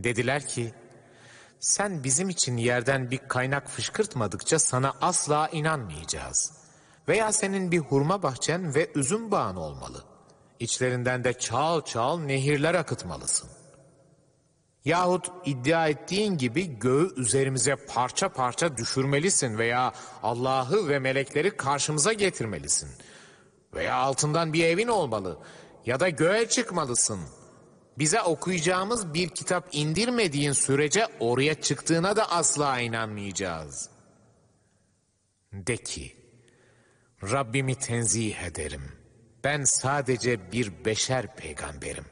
Dediler ki, sen bizim için yerden bir kaynak fışkırtmadıkça sana asla inanmayacağız. Veya senin bir hurma bahçen ve üzüm bağın olmalı. İçlerinden de çağıl çağıl nehirler akıtmalısın. Yahut iddia ettiğin gibi göğü üzerimize parça parça düşürmelisin veya Allah'ı ve melekleri karşımıza getirmelisin. Veya altından bir evin olmalı ya da göğe çıkmalısın. Bize okuyacağımız bir kitap indirmediğin sürece oraya çıktığına da asla inanmayacağız. De ki, Rabbimi tenzih ederim. Ben sadece bir beşer peygamberim.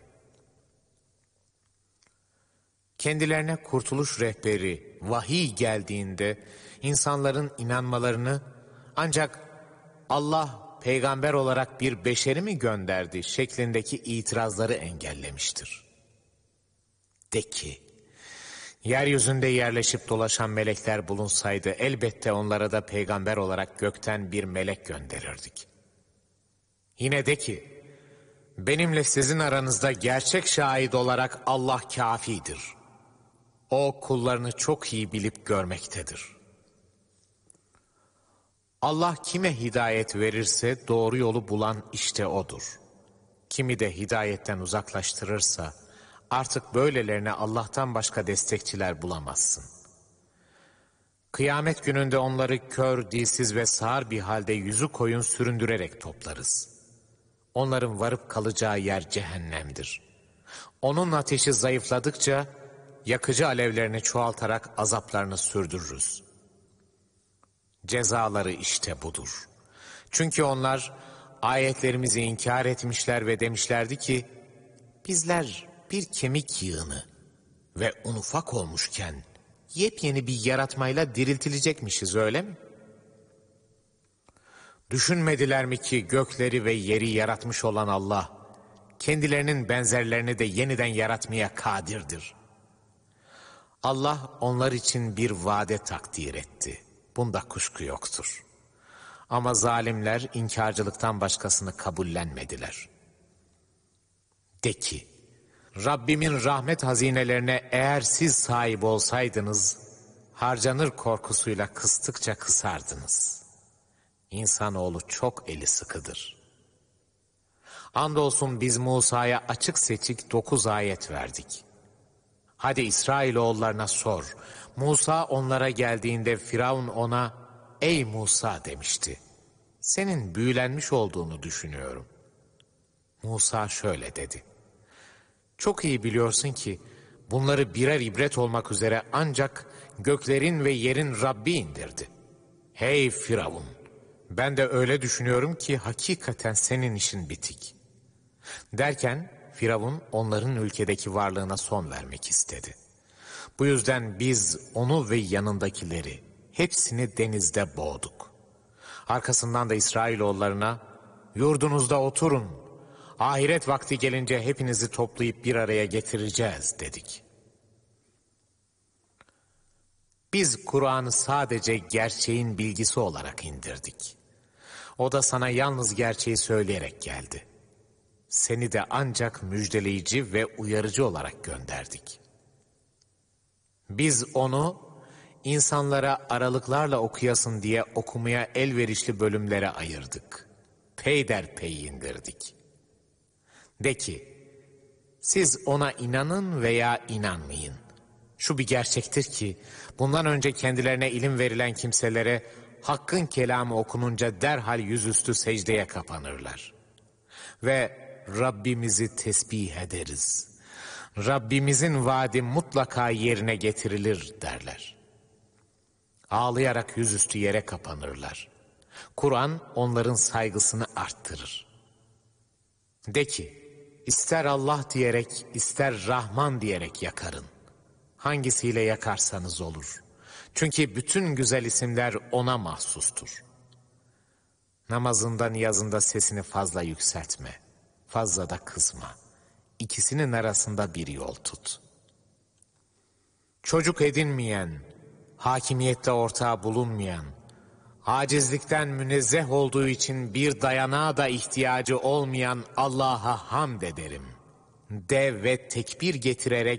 Kendilerine kurtuluş rehberi, vahiy geldiğinde insanların inanmalarını ancak Allah peygamber olarak bir beşeri mi gönderdi şeklindeki itirazları engellemiştir. De ki, yeryüzünde yerleşip dolaşan melekler bulunsaydı elbette onlara da peygamber olarak gökten bir melek gönderirdik. Yine de ki, benimle sizin aranızda gerçek şahit olarak Allah kâfidir. O kullarını çok iyi bilip görmektedir. Allah kime hidayet verirse doğru yolu bulan işte odur. Kimi de hidayetten uzaklaştırırsa artık böylelerine Allah'tan başka destekçiler bulamazsın. Kıyamet gününde onları kör, dilsiz ve sağır bir halde yüzü koyun süründürerek toplarız. Onların varıp kalacağı yer cehennemdir. Onun ateşi zayıfladıkça yakıcı alevlerini çoğaltarak azaplarını sürdürürüz. Cezaları işte budur. Çünkü onlar ayetlerimizi inkar etmişler ve demişlerdi ki, bizler bir kemik yığını ve un ufak olmuşken yepyeni bir yaratmayla diriltilecekmişiz, öyle mi? Düşünmediler mi ki gökleri ve yeri yaratmış olan Allah, kendilerinin benzerlerini de yeniden yaratmaya kadirdir. Allah onlar için bir vade takdir etti. Bunda kuşku yoktur. Ama zalimler inkarcılıktan başkasını kabullenmediler. De ki, Rabbimin rahmet hazinelerine eğer siz sahip olsaydınız, harcanır korkusuyla kıstıkça kısardınız. İnsanoğlu çok eli sıkıdır. Andolsun biz Musa'ya açık seçik 9 ayet verdik. Hadi İsrailoğullarına sor. Musa onlara geldiğinde Firavun ona, ey Musa demişti. Senin büyülenmiş olduğunu düşünüyorum. Musa şöyle dedi. Çok iyi biliyorsun ki bunları birer ibret olmak üzere ancak göklerin ve yerin Rabbi indirdi. Hey Firavun! Ben de öyle düşünüyorum ki hakikaten senin işin bitik. Derken Firavun onların ülkedeki varlığına son vermek istedi. Bu yüzden biz onu ve yanındakileri hepsini denizde boğduk. Arkasından da İsrailoğullarına yurdunuzda oturun, ahiret vakti gelince hepinizi toplayıp bir araya getireceğiz dedik. Biz Kur'an'ı sadece gerçeğin bilgisi olarak indirdik. O da sana yalnız gerçeği söyleyerek geldi. Seni de ancak müjdeleyici ve uyarıcı olarak gönderdik. Biz onu insanlara aralıklarla okuyasın diye okumaya elverişli bölümlere ayırdık. Peyderpey indirdik. De ki, siz ona inanın veya inanmayın. Şu bir gerçektir ki, bundan önce kendilerine ilim verilen kimselere Hakk'ın kelamı okununca derhal yüzüstü secdeye kapanırlar. Ve Rabbimizi tesbih ederiz. Rabbimizin vaadi mutlaka yerine getirilir derler. Ağlayarak yüzüstü yere kapanırlar. Kur'an onların saygısını arttırır. De ki, ister Allah diyerek, ister Rahman diyerek yakarın. Hangisiyle yakarsanız olur. Çünkü bütün güzel isimler ona mahsustur. Namazında niyazında sesini fazla yükseltme, fazla da kızma. İkisinin arasında bir yol tut. Çocuk edinmeyen, hakimiyette ortağı bulunmayan, acizlikten münezzeh olduğu için bir dayanağa da ihtiyacı olmayan Allah'a hamd ederim. De ve tekbir getirerek